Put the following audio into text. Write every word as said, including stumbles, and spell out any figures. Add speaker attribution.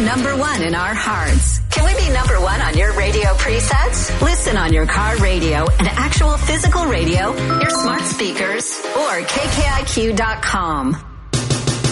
Speaker 1: number one in our hearts. Can we be number one on your radio presets? Listen on your car radio and actual physical radio, your smart speakers, or K K I Q dot com.